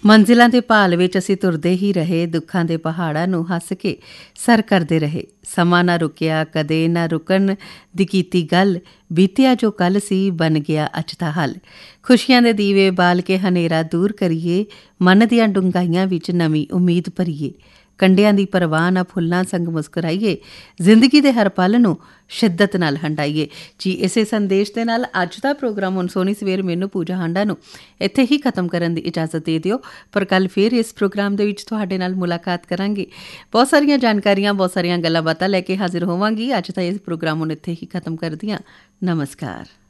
ਮੰਜ਼ਿਲਾਂ ਦੇ ਭਾਲ ਵਿੱਚ ਅਸੀਂ ਤੁਰਦੇ ਹੀ ਰਹੇ, ਦੁੱਖਾਂ ਦੇ ਪਹਾੜਾਂ ਨੂੰ ਹੱਸ ਕੇ ਸਰ ਕਰਦੇ ਰਹੇ। ਸਮਾਂ ਨਾ ਰੁਕਿਆ ਕਦੇ, ਨਾ ਰੁਕਣ ਦੀ ਕੀਤੀ ਗੱਲ, ਬੀਤਿਆ ਜੋ ਕੱਲ੍ਹ ਸੀ ਬਣ ਗਿਆ ਅੱਜ ਦਾ ਹੱਲ। ਖੁਸ਼ੀਆਂ ਦੇ ਦੀਵੇ ਬਾਲ ਕੇ ਹਨੇਰਾ ਦੂਰ ਕਰੀਏ, ਮਨ ਦੀਆਂ ਡੂੰਘਾਈਆਂ ਵਿੱਚ ਨਵੀਂ ਉਮੀਦ ਭਰੀਏ। ਕੰਡਿਆਂ ਦੀ ਪਰਵਾਹ ਨਾ ਫੁੱਲਾਂ ਸੰਗ ਮੁਸਕਰਾਈਏ, ਜ਼ਿੰਦਗੀ ਦੇ ਹਰ ਪਲ ਨੂੰ ਸ਼ਿੱਦਤ ਨਾਲ ਹੰਡਾਈਏ। ਜੀ ਇਸੇ ਸੰਦੇਸ਼ ਦੇ ਨਾਲ ਅੱਜ ਦਾ ਪ੍ਰੋਗਰਾਮ ਹੁਣ ਸੋਹਣੀ ਸਵੇਰ ਮੈਨੂੰ ਪੂਜਾ ਹਾਂਡਾ ਨੂੰ ਇੱਥੇ ਹੀ ਖਤਮ ਕਰਨ ਦੀ ਇਜਾਜ਼ਤ ਦੇ ਦਿਓ, ਪਰ ਕੱਲ੍ਹ ਫਿਰ ਇਸ ਪ੍ਰੋਗਰਾਮ ਦੇ ਵਿੱਚ ਤੁਹਾਡੇ ਨਾਲ ਮੁਲਾਕਾਤ ਕਰਾਂਗੇ। ਬਹੁਤ ਸਾਰੀਆਂ ਜਾਣਕਾਰੀਆਂ, ਬਹੁਤ ਸਾਰੀਆਂ ਗੱਲਾਂ ਬਾਤਾਂ ਲੈ ਕੇ ਹਾਜ਼ਰ ਹੋਵਾਂਗੀ। ਅੱਜ ਦਾ ਇਸ ਪ੍ਰੋਗਰਾਮ ਹੁਣ ਇੱਥੇ ਹੀ ਖਤਮ ਕਰਦੀ ਹਾਂ। ਨਮਸਕਾਰ।